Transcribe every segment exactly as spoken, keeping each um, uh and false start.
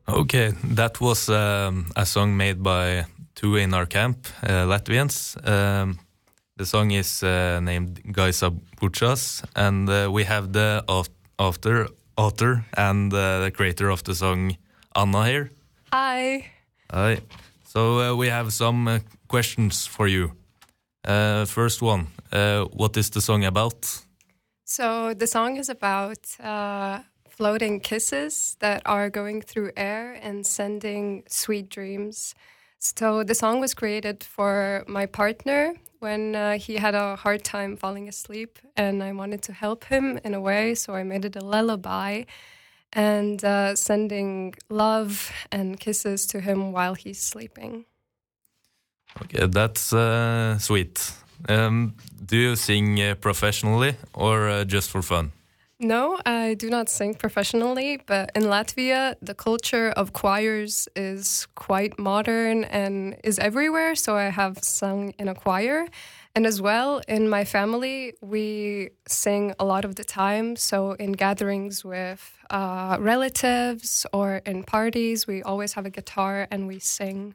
Okay, that was um, a song made by two in our camp, uh, Latvians. Um, the song is uh, named Gaisa Bučas, and uh, we have the author, author and uh, the creator of the song, Anna, here. Hi. Hi. So uh, we have some uh, questions for you. Uh, first one, uh, what is the song about? So the song is about uh, floating kisses that are going through air and sending sweet dreams. So the song was created for my partner when uh, he had a hard time falling asleep, and I wanted to help him in a way, so I made it a lullaby and uh, sending love and kisses to him while he's sleeping. Okay, that's uh, sweet. Um, do you sing uh, professionally or uh, just for fun? No, I do not sing professionally, but in Latvia, the culture of choirs is quite modern and is everywhere, so I have sung in a choir. And as well, in my family, we sing a lot of the time, so in gatherings with uh, relatives or in parties, we always have a guitar and we sing.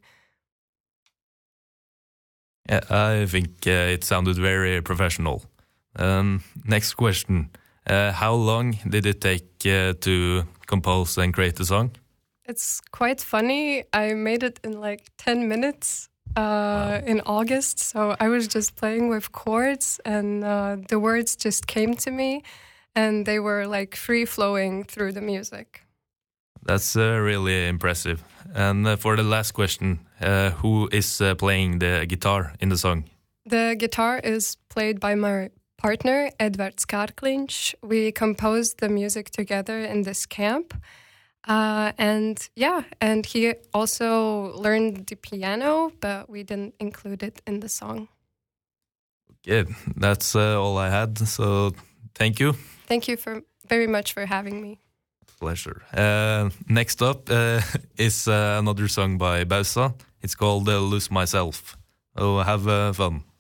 Yeah, I think uh, it sounded very professional. Um, next question. Uh, how long did it take uh, to compose and create the song? It's quite funny. I made it in like ten minutes uh, wow. in August. So I was just playing with chords and uh, the words just came to me and they were like free flowing through the music. That's uh, really impressive. And uh, for the last question, uh, who is uh, playing the guitar in the song? The guitar is played by my partner, Edvards Karklinch. We composed the music together in this camp. Uh, and yeah, and he also learned the piano, but we didn't include it in the song. Good. That's uh, all I had. So thank you. Thank you for very much for having me. Pleasure. Uh, next up uh, is uh, another song by Bausa. It's called uh, Lose Myself. So have uh, fun.